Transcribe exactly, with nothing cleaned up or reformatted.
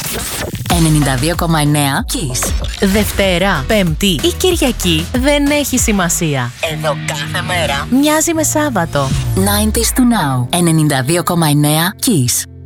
ενενήντα δύο κόμμα εννέα Kiss. Δευτέρα, Πέμπτη ή Κυριακή δεν έχει σημασία. Εδώ κάθε μέρα μοιάζει με Σάββατο. ενενήντα του Now. ενενήντα δύο κόμμα εννέα Kiss.